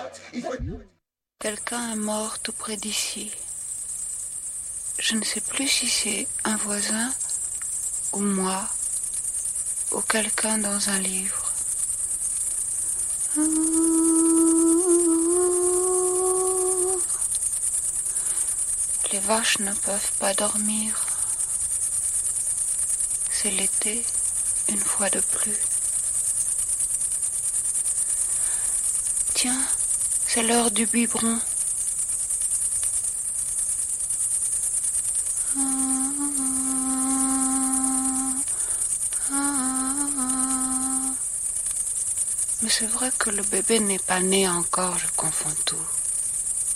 Quelqu'un est mort tout près d'ici. Je ne sais plus si c'est un voisin ou moi ou quelqu'un dans un livre. Les vaches ne peuvent pas dormir. C'est l'été, une fois de plus. Tiens, c'est l'heure du biberon. Mais c'est vrai que le bébé n'est pas né encore, je confonds tout.